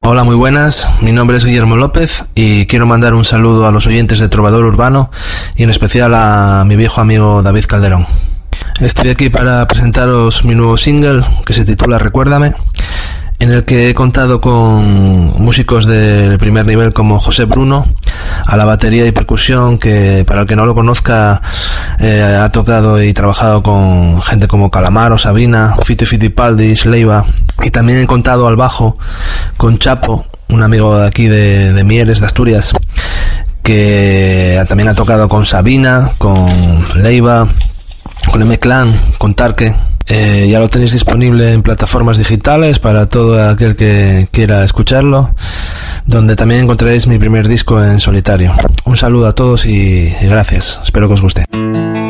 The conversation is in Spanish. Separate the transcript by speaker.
Speaker 1: Hola, muy buenas, mi nombre es Guillermo López y quiero mandar un saludo a los oyentes de Trovador Urbano y en especial a mi viejo amigo David Calderón. Estoy aquí para presentaros mi nuevo single que se titula Recuérdame, en el que he contado con músicos de primer nivel como José Bruno a la batería y percusión, que para el que no lo conozca ha tocado y trabajado con gente como Calamaro, Sabina, Fito y Fitipaldi, Leiva, y también he contado al bajo con Chapo, un amigo de aquí de Mieres, de Asturias, que también ha tocado con Sabina, con Leiva, con M-Clan, con Tarque. Ya lo tenéis disponible en plataformas digitales para todo aquel que quiera escucharlo, donde también encontraréis mi primer disco en solitario. Un saludo a todos y gracias, espero que os guste.